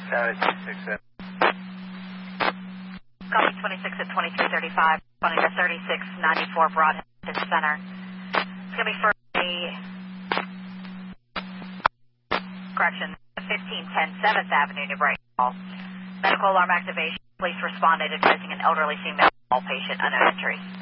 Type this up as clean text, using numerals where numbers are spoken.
26 Copy 26 at 2335, running to 3694 Broadhead Center. It's going to be for a correction, 1510 7th Avenue, New Brighton. Medical alarm activation. Police responded advising an elderly female patient unknown entry.